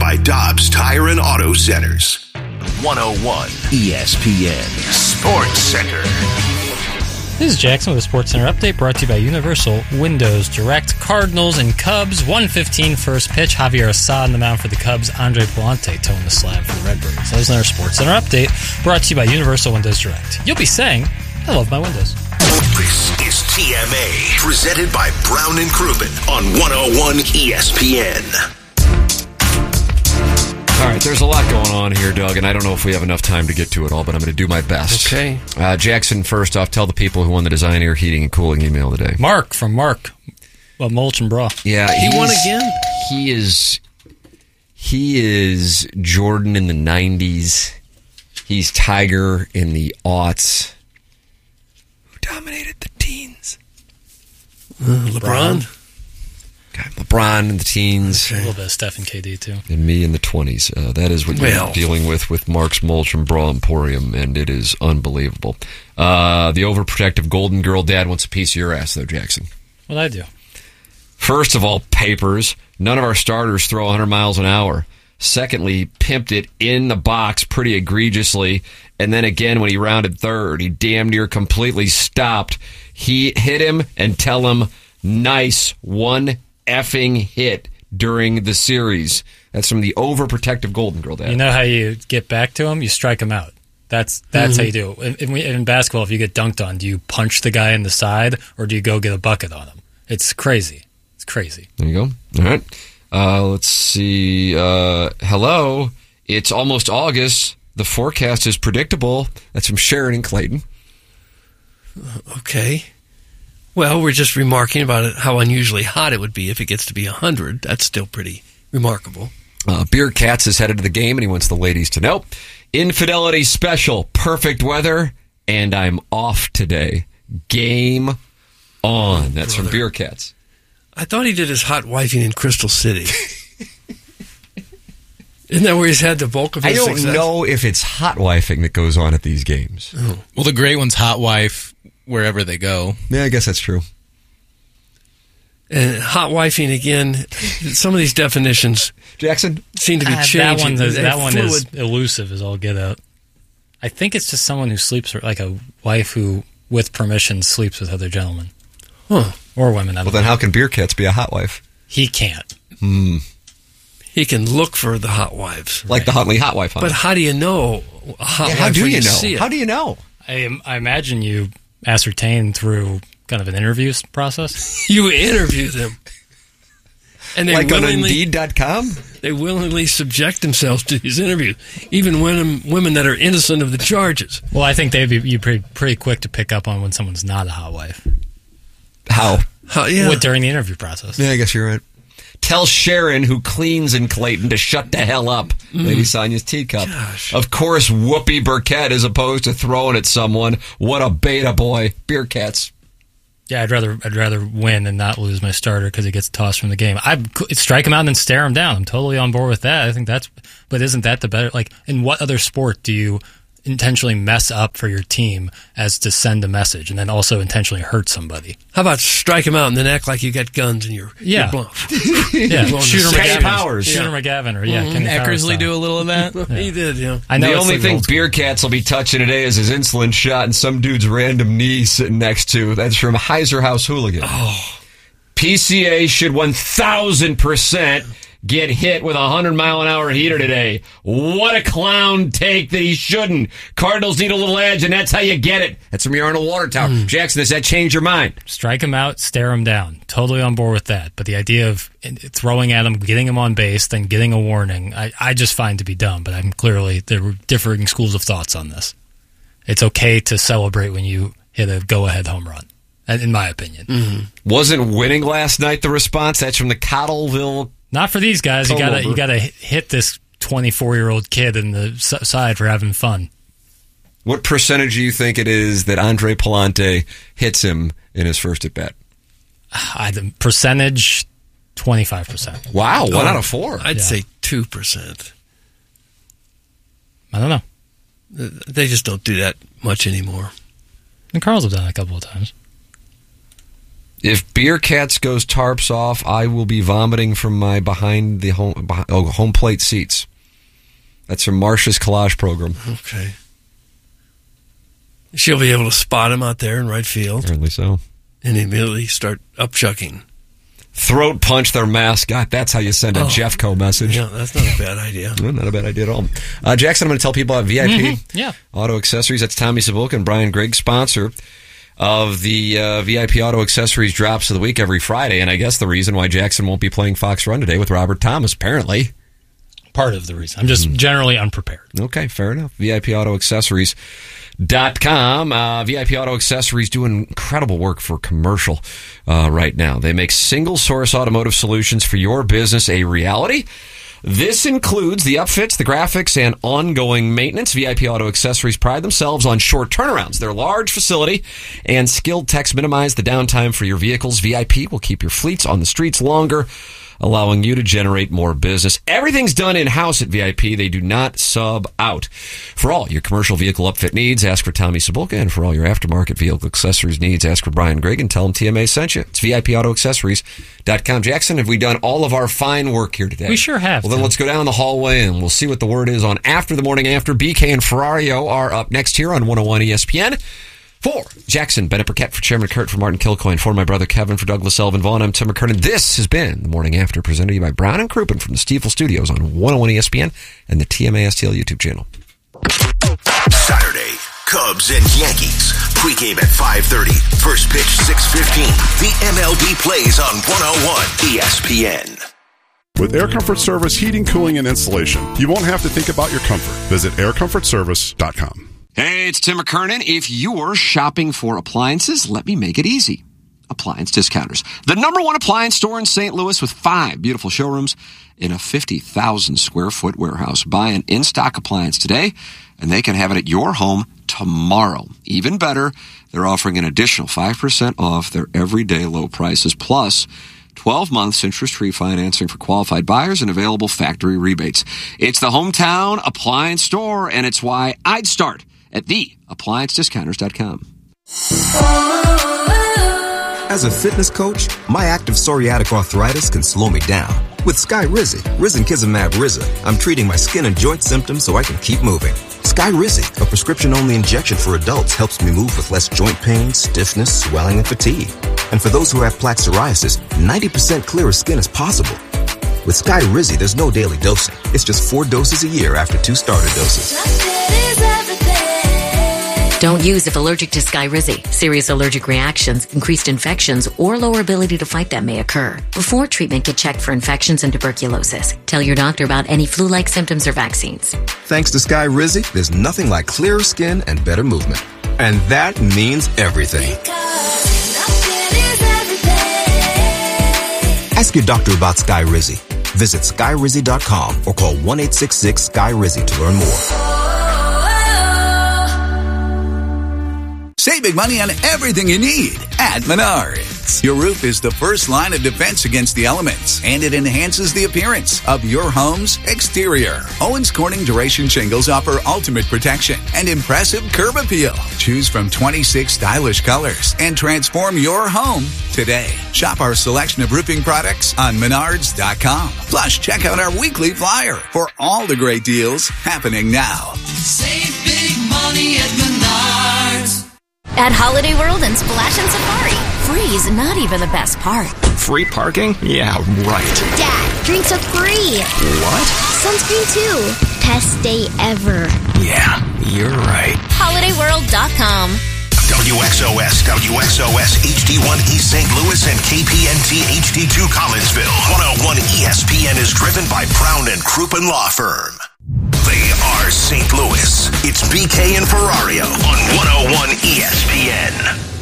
by Dobbs Tire and Auto Centers. 101 ESPN Sports Center. This is Jackson with a Sports Center update brought to you by Universal Windows Direct. Cardinals and Cubs, 1:15 first pitch. Javier Assad on the mound for the Cubs. Andre Pallante towing the slab for the Redbirds. That was another Sports Center update brought to you by Universal Windows Direct. You'll be saying, I love my windows. This is TMA, presented by Brown and Crouppen on 101 ESPN. All right, there's a lot going on here, Doug, and I don't know if we have enough time to get to it all, but I'm going to do my best. Okay. Jackson, first off, tell the people who won the Design Air Heating and Cooling email today. Mark from Mark. Well, Mulch and Bra. Yeah, He won again? He is Jordan in the 90s. He's Tiger in the aughts. Who dominated the teens? LeBron? God, LeBron in the teens. A little bit of Steph and KD, too. And me in the 20s. That is what you're dealing with Mark's Mulch and Bra Emporium, and it is unbelievable. The overprotective Golden Girl dad wants a piece of your ass, though, Jackson. What'd I do? First of all, papers. None of our starters throw 100 miles an hour. Secondly, pimped it in the box pretty egregiously. And then again, when he rounded third, he damn near completely stopped. He hit him and tell him, nice one effing hit during the series. That's from the overprotective Golden Girl dad. You know how you get back to him? You strike him out. That's how you do it. In basketball, if you get dunked on, do you punch the guy in the side or do you go get a bucket on him? It's crazy. It's crazy. There you go. All right. Let's see. Hello. It's almost August. The forecast is predictable. That's from Sharon and Clayton. Okay. Well, we're just remarking about it, how unusually hot it would be if it gets to be 100. That's still pretty remarkable. Beer Cats is headed to the game, and he wants the ladies to know. Infidelity special, perfect weather, and I'm off today. Game on. That's from Beer Cats. I thought he did his hot wifing in Crystal City. Isn't that where he's had the bulk of his success? I don't know if it's hot wifing that goes on at these games. Oh. Well, the great ones hot wife wherever they go. Yeah, I guess that's true. And hot wifing again. Some of these definitions, Jackson, seem to be changing. That one is elusive as all get out. I think it's just someone who sleeps, like a wife who, with permission, sleeps with other gentlemen. Huh. Or women. Well, then how can Beer Cats be a hot wife? He can't. He can look for the hot wives. Like the Huntley hot wife. But how do you know a hot wife? How do when you know? see it? How do you know? I imagine you ascertain through kind of an interview process. You interview them. And they like on willingly, Indeed.com? They willingly subject themselves to these interviews, even women that are innocent of the charges. Well, I think they'd be pretty quick to pick up on when someone's not a hot wife. How? Yeah. During the interview process. Yeah, I guess you're right. Tell Sharon, who cleans in Clayton, to shut the hell up. Lady Sonia's teacup. Gosh. Of course, Whoopi Burkett, as opposed to throwing at someone. What a beta boy. Beer Cats. Yeah, I'd rather win and not lose my starter because he gets tossed from the game. I'd strike him out and then stare him down. I'm totally on board with that. I think but isn't that the better? Like, in what other sport do you intentionally mess up for your team as to send a message and then also intentionally hurt somebody? How about strike him out and then act like you got guns and you're blown? Shooter Kenny Powers. Shooter McGavin, or Kenny Eckersley Powers do a little of that. He did, yeah. I know the it's only like thing old Beer Cats will be touching today is his insulin shot and some dude's random knee sitting next to. That's from Heiser House Hooligan. Oh. PCA should 1,000% get hit with a 100-mile-an-hour heater today. What a clown take that he shouldn't. Cardinals need a little edge, and that's how you get it. That's from your Arnold Water Tower. Jackson, does that change your mind? Strike him out, stare him down. Totally on board with that. But the idea of throwing at him, getting him on base, then getting a warning, I just find to be dumb. But there were differing schools of thoughts on this. It's okay to celebrate when you hit a go-ahead home run, in my opinion. Wasn't winning last night the response? That's from the Cottleville. Not for these guys. You gotta hit this 24-year-old kid in the side for having fun. What percentage do you think it is that Andre Pallante hits him in his first at bat? The percentage, 25%. Wow, 1 out of 4. I'd say 2%. I don't know. They just don't do that much anymore. And Carl's have done it a couple of times. If Beer Cats goes tarps off, I will be vomiting from my behind home plate seats. That's from Marcia's collage program. Okay. She'll be able to spot him out there in right field. Apparently so. And immediately start upchucking. Throat punch their mascot. That's how you send a Jeffco message. Yeah, that's not a bad idea. No, not a bad idea at all. Jackson, I'm going to tell people about VIP Auto Accessories. That's Tommy Cibulka and Brian Grigg, sponsor of the VIP Auto Accessories drops of the week every Friday. And I guess the reason why Jackson won't be playing Fox Run today with Robert Thomas, apparently. Part of the reason. I'm just generally unprepared. Okay, fair enough. VIP Auto Accessories.com. VIP Auto Accessories doing incredible work for commercial right now. They make single source automotive solutions for your business a reality. This includes the upfits, the graphics, and ongoing maintenance. VIP Auto Accessories pride themselves on short turnarounds. Their large facility and skilled techs minimize the downtime for your vehicles. VIP will keep your fleets on the streets longer, allowing you to generate more business. Everything's done in-house at VIP. They do not sub out. For all your commercial vehicle upfit needs, ask for Tommy Cibulka. And for all your aftermarket vehicle accessories needs, ask for Brian Grigg and tell him TMA sent you. It's VIPAutoAccessories.com. Jackson, have we done all of our fine work here today? We sure have. Well, then let's go down the hallway and we'll see what the word is on After the Morning After. BK and Ferrario are up next here on 101 ESPN. For Jackson, Bennett Burkett, for Chairman Kurt, for Martin Kilcoyne, for my brother Kevin, for Douglas Elvin Vaughn, I'm Tim McKernan. This has been The Morning After, presented to you by Brown and Crouppen from the Stiefel Studios on 101 ESPN and the TMA STL YouTube channel. Saturday, Cubs and Yankees. Pregame at 5:30. First pitch 6:15. The MLB plays on 101 ESPN. With Air Comfort Service heating, cooling, and installation, you won't have to think about your comfort. Visit aircomfortservice.com. Hey, it's Tim McKernan. If you're shopping for appliances, let me make it easy. Appliance Discounters, the #1 appliance store in St. Louis with 5 beautiful showrooms in a 50,000 square foot warehouse. Buy an in-stock appliance today, and they can have it at your home tomorrow. Even better, they're offering an additional 5% off their everyday low prices, plus 12 months interest-free financing for qualified buyers and available factory rebates. It's the hometown appliance store, and it's why I'd start at theappliancediscounters.com. As a fitness coach, my active psoriatic arthritis can slow me down. With Skyrizi, Risankizumab Riza, I'm treating my skin and joint symptoms so I can keep moving. Skyrizi, a prescription-only injection for adults, helps me move with less joint pain, stiffness, swelling, and fatigue. And for those who have plaque psoriasis, 90% clearer skin is possible. With Skyrizi, there's no daily dosing. It's just 4 doses a year after 2 starter doses. Don't use if allergic to Skyrizi. Serious allergic reactions, increased infections, or lower ability to fight them may occur. Before treatment, get checked for infections and tuberculosis. Tell your doctor about any flu-like symptoms or vaccines. Thanks to Skyrizi, there's nothing like clearer skin and better movement. And that means everything. Ask your doctor about Skyrizi. Visit Skyrizi.com or call 1-866-SKY-RIZI to learn more. Save big money on everything you need at Menards. Your roof is the first line of defense against the elements, and it enhances the appearance of your home's exterior. Owens Corning Duration Shingles offer ultimate protection and impressive curb appeal. Choose from 26 stylish colors and transform your home today. Shop our selection of roofing products on Menards.com. Plus, check out our weekly flyer for all the great deals happening now. Save big money at Menards. At Holiday World and Splash and Safari, free is not even the best part. Free parking? Yeah, right. Dad, drinks are free. What? Sunscreen too. Best day ever. Yeah, you're right. HolidayWorld.com. WXOS, WXOS HD1 East St. Louis and KPNT HD2 Collinsville. 101 ESPN is driven by Brown and Crouppen Law Firm. They are St. Louis. It's BK and Ferrario on 101 ESPN.